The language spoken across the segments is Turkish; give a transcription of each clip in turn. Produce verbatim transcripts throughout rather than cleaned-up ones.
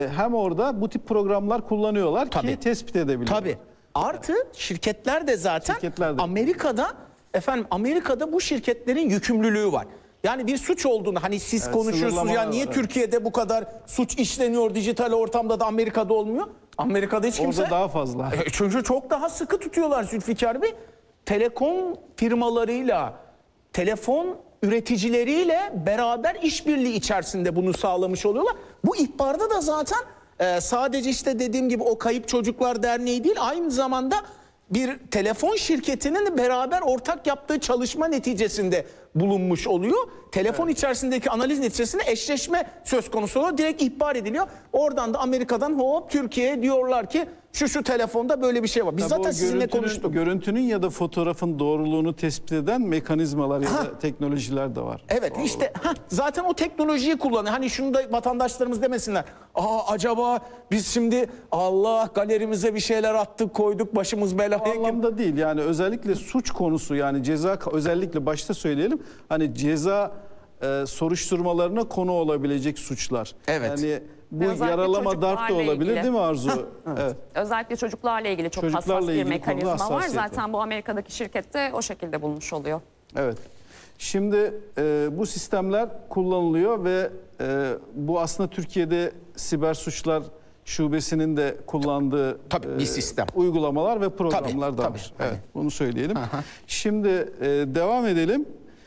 Hem orada bu tip programlar kullanıyorlar Tabii. ki tespit edebiliyorlar. Tabii. Artı şirketler de zaten Şirketler de. Amerika'da efendim Amerika'da bu şirketlerin yükümlülüğü var. Yani bir suç olduğunu hani siz Evet, konuşuyorsunuz ya niye var, Türkiye'de bu kadar suç işleniyor dijital ortamda da Amerika'da olmuyor? Amerika'da hiç kimse. Orada daha fazla. E, çünkü çok daha sıkı tutuyorlar Zülfikar Bey. Telekom firmalarıyla, telefon üreticileriyle beraber işbirliği içerisinde bunu sağlamış oluyorlar. Bu ihbarda da zaten e, sadece işte dediğim gibi o Kayıp Çocuklar Derneği değil, aynı zamanda bir telefon şirketinin beraber ortak yaptığı çalışma neticesinde bulunmuş oluyor. Telefon evet. içerisindeki analiz neticesinde eşleşme söz konusu oluyor. Direkt ihbar ediliyor. Oradan da Amerika'dan hop Türkiye'ye diyorlar ki şu şu telefonda böyle bir şey var. Biz Tabii zaten sizinle konuştuk. Görüntünün ya da fotoğrafın doğruluğunu tespit eden mekanizmalar ya Ha. da teknolojiler de var. Evet işte heh, zaten o teknolojiyi kullanıyor. Hani şunu da vatandaşlarımız demesinler. Aa acaba biz şimdi Allah galerimize bir şeyler attık koyduk başımız belaya. O anlamda değil yani özellikle suç konusu yani ceza özellikle başta söyleyelim hani ceza e, soruşturmalarına konu olabilecek suçlar. Evet. Yani bu Özellikle yaralama darp da olabilir ilgili. değil mi Arzu? Evet. Evet. Özellikle çocuklarla ilgili çok Çocuklarla hassas bir ilgili mekanizma konuda var. hassasiyet Zaten var. bu Amerika'daki şirkette o şekilde bulunmuş oluyor. Evet. Şimdi e, bu sistemler kullanılıyor ve e, bu aslında Türkiye'de siber suçlar şubesinin de kullandığı Tabii, bir sistem. uygulamalar ve programlar Tabii, da tabii, var. tabii. Evet, bunu söyleyelim. Aha. Şimdi e, devam edelim.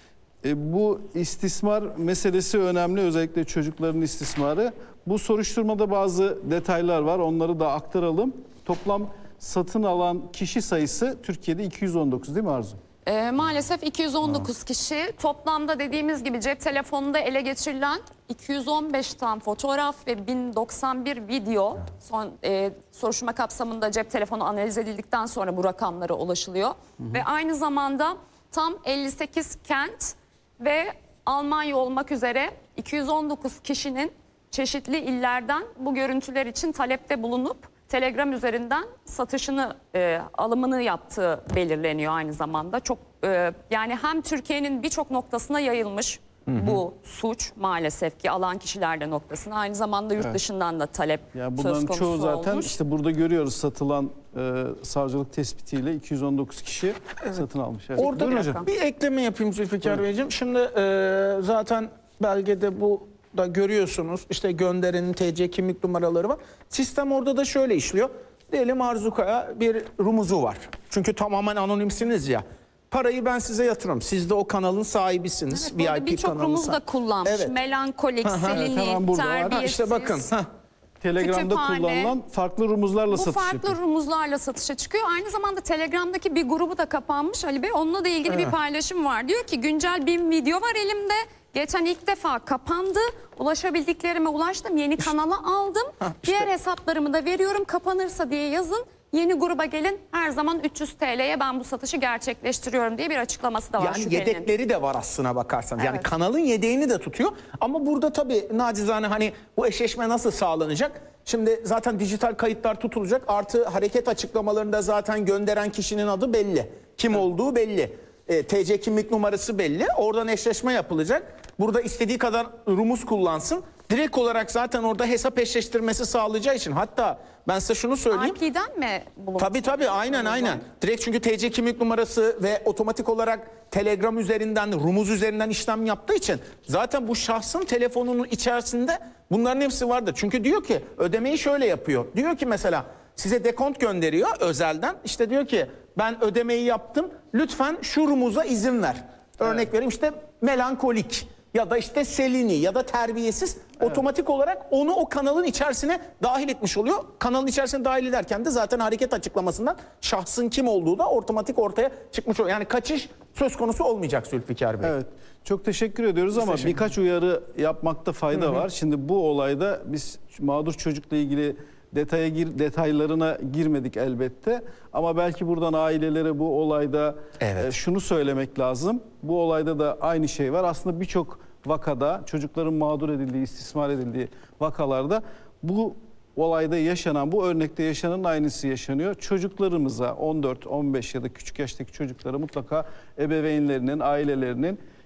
E, bu istismar meselesi önemli, özellikle çocukların istismarı. Bu soruşturmada bazı detaylar var, onları da aktaralım. Toplam satın alan kişi sayısı Türkiye'de iki yüz on dokuz değil mi Arzu? Ee, maalesef iki yüz on dokuz kişi toplamda dediğimiz gibi cep telefonunda ele geçirilen iki yüz on beş tane fotoğraf ve bin doksan bir video son e, soruşturma kapsamında cep telefonu analiz edildikten sonra bu rakamlara ulaşılıyor. Hı hı. Ve aynı zamanda tam elli sekiz kent ve Almanya olmak üzere iki yüz on dokuz kişinin çeşitli illerden bu görüntüler için talepte bulunup Telegram üzerinden satışını, e, alımını yaptığı belirleniyor aynı zamanda. Çok e, yani hem Türkiye'nin birçok noktasına yayılmış hı hı. bu suç maalesef ki alan kişiler noktasına aynı zamanda yurt evet. dışından da talep yani söz bunların konusu çoğu zaten olmuş. işte burada görüyoruz satılan e, savcılık tespitiyle iki yüz on dokuz kişi evet. satın almış. Evet. Orada bir, hocam. bir ekleme yapayım Zülfikar Beyciğim. Şimdi e, zaten belgede bu da görüyorsunuz işte gönderenin T C kimlik numaraları var. Sistem orada da şöyle işliyor. Diyelim Arzu Kaya bir rumuzu var. Çünkü tamamen anonimsiniz ya. Parayı ben size yatırırım. Siz de o kanalın sahibisiniz. Evet, birçok rumuz da kullanmış. Evet. Melankolik, Selini, evet, terbiyesiz. İşte bakın. Heh. Telegram'da Kütüphane, kullanılan farklı rumuzlarla bu satış farklı yapıyor. rumuzlarla satışa çıkıyor. Aynı zamanda Telegram'daki bir grubu da kapanmış Ali Bey. Onunla da ilgili evet. bir paylaşım var. Diyor ki güncel bir video var elimde. Geçen ilk defa kapandı. Ulaşabildiklerime ulaştım. Yeni kanala aldım. Heh, işte. Diğer hesaplarımı da veriyorum. Kapanırsa diye yazın. Yeni gruba gelin. Her zaman üç yüz T L'ye ben bu satışı gerçekleştiriyorum diye bir açıklaması da var. Yani şüphelinin. yedekleri de var aslına bakarsanız. Evet. Yani kanalın yedeğini de tutuyor. Ama burada tabii nacizane hani bu eşleşme nasıl sağlanacak? Şimdi zaten dijital kayıtlar tutulacak. Artı hareket açıklamalarında zaten gönderen kişinin adı belli. Kim evet. olduğu belli. E, T C kimlik numarası belli. Oradan eşleşme yapılacak. Burada istediği kadar rumuz kullansın. Direkt olarak zaten orada hesap eşleştirmesi sağlayacağı için. Hatta ben size şunu söyleyeyim. I P'den mi bulunmuş? Tabii tabii aynen aynen. Direkt çünkü T C kimlik numarası ve otomatik olarak Telegram üzerinden, rumuz üzerinden işlem yaptığı için zaten bu şahsın telefonunun içerisinde bunların hepsi vardır. Çünkü diyor ki ödemeyi şöyle yapıyor. Diyor ki mesela size dekont gönderiyor özelden. İşte diyor ki ben ödemeyi yaptım. Lütfen şu rumuza izin ver. Örnek evet. vereyim işte melankolik ya da işte Selini ya da terbiyesiz evet. otomatik olarak onu o kanalın içerisine dahil etmiş oluyor. Kanalın içerisine dahil ederken de zaten hareket açıklamasından şahsın kim olduğu da otomatik ortaya çıkmış oluyor. Yani kaçış söz konusu olmayacak Zülfikar Bey. Evet. Çok teşekkür ediyoruz biz ama teşekkür birkaç uyarı yapmakta fayda Hı -hı. var. Şimdi bu olayda biz mağdur çocukla ilgili detaya gir, detaylarına girmedik elbette. Ama belki buradan ailelere bu olayda evet. e, şunu söylemek lazım. Bu olayda da aynı şey var. Aslında birçok vakada çocukların mağdur edildiği, istismar edildiği vakalarda bu olayda yaşanan, bu örnekte yaşanan aynısı yaşanıyor. Çocuklarımıza on dört on beş ya da küçük yaştaki çocuklara mutlaka ebeveynlerinin, ailelerinin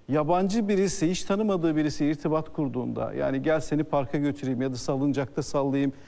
yabancı birisi, hiç tanımadığı birisi irtibat kurduğunda, yani gel seni parka götüreyim ya da salıncakta sallayayım